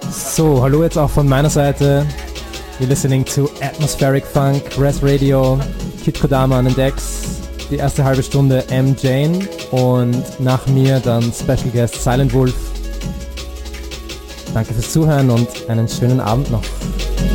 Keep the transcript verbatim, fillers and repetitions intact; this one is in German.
So, hallo jetzt auch von meiner Seite. You're listening to Atmospheric Funk, Res Radio, Kid Kodama an den Decks, die erste halbe Stunde M. Jane und nach mir dann Special Guest Silent Wolf. Danke fürs Zuhören und einen schönen Abend noch.